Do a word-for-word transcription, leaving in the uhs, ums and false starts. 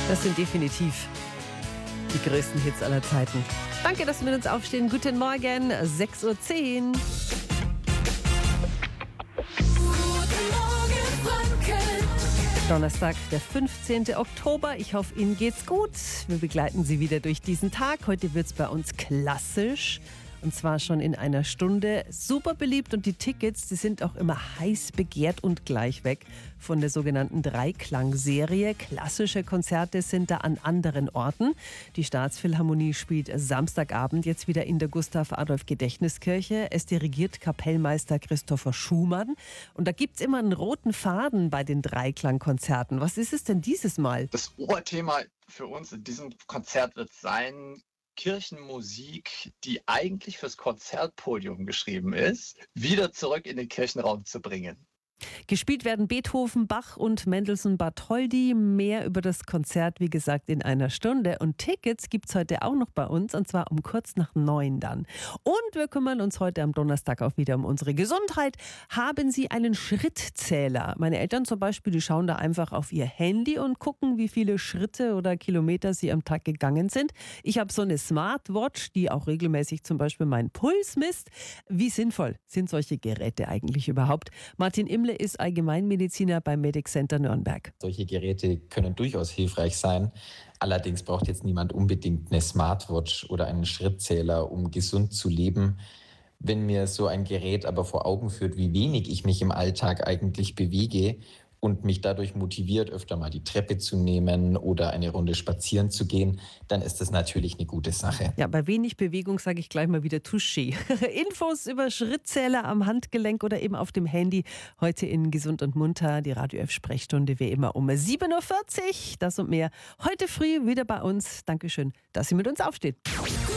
Das sind definitiv die größten Hits aller Zeiten. Danke, dass Sie mit uns aufstehen. Guten Morgen, sechs Uhr zehn. Donnerstag, der fünfzehnten Oktober. Ich hoffe, Ihnen geht's gut. Wir begleiten Sie wieder durch diesen Tag. Heute wird's bei uns klassisch. Und zwar schon in einer Stunde. Super beliebt und die Tickets, die sind auch immer heiß begehrt und gleich weg von der sogenannten Dreiklang-Serie. Klassische Konzerte sind da an anderen Orten. Die Staatsphilharmonie spielt Samstagabend jetzt wieder in der Gustav-Adolf-Gedächtniskirche. Es dirigiert Kapellmeister Christopher Schumann. Und da gibt's immer einen roten Faden bei den Dreiklang-Konzerten. Was ist es denn dieses Mal? Das Oberthema für uns in diesem Konzert wird sein: Kirchenmusik, die eigentlich fürs Konzertpodium geschrieben ist, wieder zurück in den Kirchenraum zu bringen. Gespielt werden Beethoven, Bach und Mendelssohn Bartholdy. Mehr über das Konzert, wie gesagt, in einer Stunde. Und Tickets gibt es heute auch noch bei uns, und zwar um kurz nach neun dann. Und wir kümmern uns heute am Donnerstag auch wieder um unsere Gesundheit. Haben Sie einen Schrittzähler? Meine Eltern zum Beispiel, die schauen da einfach auf ihr Handy und gucken, wie viele Schritte oder Kilometer sie am Tag gegangen sind. Ich habe so eine Smartwatch, die auch regelmäßig zum Beispiel meinen Puls misst. Wie sinnvoll sind solche Geräte eigentlich überhaupt? Martin Imle ist Allgemeinmediziner beim Medic Center Nürnberg. Solche Geräte können durchaus hilfreich sein. Allerdings braucht jetzt niemand unbedingt eine Smartwatch oder einen Schrittzähler, um gesund zu leben. Wenn mir so ein Gerät aber vor Augen führt, wie wenig ich mich im Alltag eigentlich bewege und mich dadurch motiviert, öfter mal die Treppe zu nehmen oder eine Runde spazieren zu gehen, dann ist das natürlich eine gute Sache. Ja, bei wenig Bewegung sage ich gleich mal wieder Touché. Infos über Schrittzähler am Handgelenk oder eben auf dem Handy heute in Gesund und Munter. Die Radio F Sprechstunde wie immer um sieben Uhr vierzig. Das und mehr heute früh wieder bei uns. Dankeschön, dass Sie mit uns aufstehen.